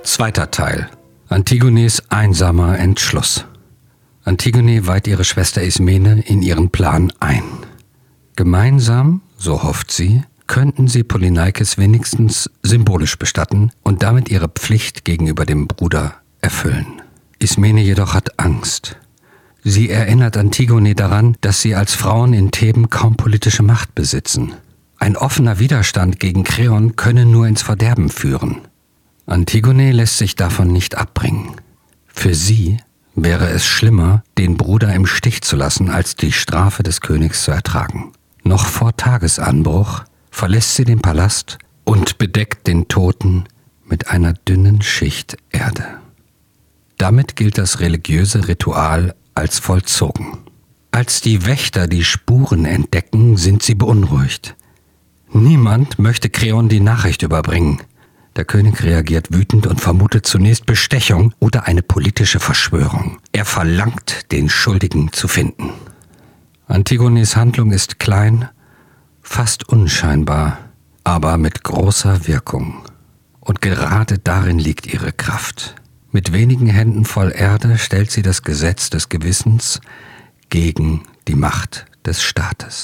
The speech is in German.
Zweiter Teil. Antigones einsamer Entschluss. Antigone weiht ihre Schwester Ismene in ihren Plan ein. Gemeinsam, so hofft sie, könnten sie Polyneikes wenigstens symbolisch bestatten und damit ihre Pflicht gegenüber dem Bruder erfüllen. Ismene jedoch hat Angst. Sie erinnert Antigone daran, dass sie als Frauen in Theben kaum politische Macht besitzen. Ein offener Widerstand gegen Kreon könne nur ins Verderben führen. Antigone lässt sich davon nicht abbringen. Für sie wäre es schlimmer, den Bruder im Stich zu lassen, als die Strafe des Königs zu ertragen. Noch vor Tagesanbruch verlässt sie den Palast und bedeckt den Toten mit einer dünnen Schicht Erde. Damit gilt das religiöse Ritual als vollzogen. Als die Wächter die Spuren entdecken, sind sie beunruhigt. Niemand möchte Kreon die Nachricht überbringen. Der König reagiert wütend und vermutet zunächst Bestechung oder eine politische Verschwörung. Er verlangt, den Schuldigen zu finden. Antigones Handlung ist klein, fast unscheinbar, aber mit großer Wirkung. Und gerade darin liegt ihre Kraft. Mit wenigen Händen voll Erde stellt sie das Gesetz des Gewissens gegen die Macht des Staates.